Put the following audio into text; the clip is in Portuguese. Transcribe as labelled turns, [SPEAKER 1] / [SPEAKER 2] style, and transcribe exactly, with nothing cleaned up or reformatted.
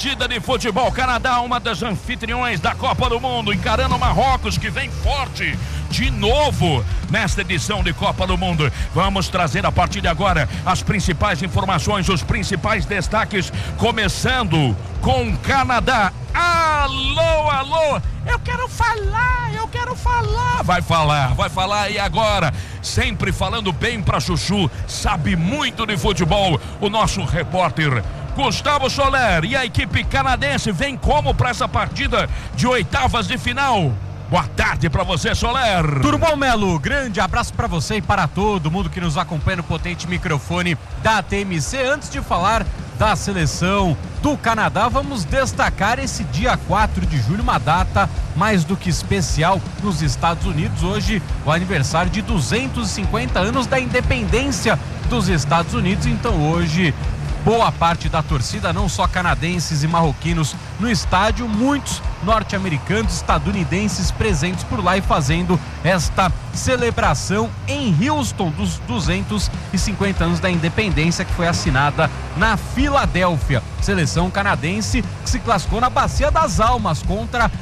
[SPEAKER 1] partida de futebol. Canadá, uma das anfitriões da Copa do Mundo, encarando Marrocos, que vem forte de novo nesta edição de Copa do Mundo. Vamos trazer a partir de agora as principais informações, os principais destaques, começando com Canadá. Alô, alô, eu quero falar, eu quero falar. Vai falar, vai falar e agora, sempre falando bem pra Chuchu, sabe muito de futebol, o nosso repórter Gustavo Soler. E a equipe canadense vem como para essa partida de oitavas de final? Boa tarde para você, Soler.
[SPEAKER 2] Tudo bom, Melo? Grande abraço para você e para todo mundo que nos acompanha no potente microfone da T M C. Antes de falar da seleção do Canadá, vamos destacar esse dia quatro de julho, uma data mais do que especial nos Estados Unidos. Hoje, o aniversário de duzentos e cinquenta anos da independência dos Estados Unidos. Então, hoje, boa parte da torcida, não só canadenses e marroquinos no estádio, muitos norte-americanos, estadunidenses presentes por lá e fazendo esta celebração em Houston dos duzentos e cinquenta anos da independência, que foi assinada na Filadélfia. Seleção canadense que se classificou na Bacia das Almas contra